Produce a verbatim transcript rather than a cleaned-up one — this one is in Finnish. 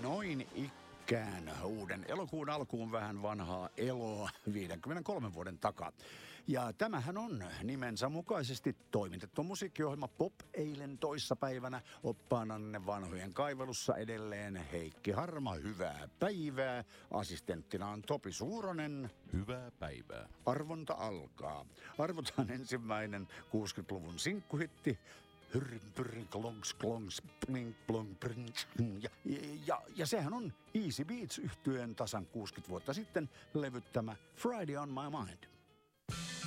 noin ikään uuden elokuun alkuun vähän vanhaa eloa viidenkymmenenkolmen vuoden takaa. Ja tämähän on nimensä mukaisesti toimitettu musiikkiohjelma Pop eilen toissapäivänä. Oppaananne vanhojen kaivelussa edelleen Heikki Harma, hyvää päivää. Assistenttina on Topi Suuronen. Hyvää päivää. Arvonta alkaa. Arvotaan ensimmäinen kuusikymmentäluvun sinkkuhitti. Hyrrin, pyrrin, klonks, klonks, plink, plong, prins. Ja, ja, ja sehän on Easy Beats -yhtyeen tasan kuusikymmentä vuotta sitten levyttämä Friday on my mind.